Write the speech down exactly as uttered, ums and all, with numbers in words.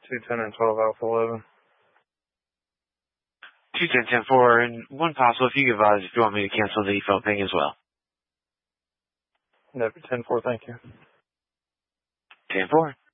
two ten and twelve Alpha eleven. two ten, ten four, and one possible if you give odds if you want me to cancel the default ping as well. No, ten four, thank you. ten four.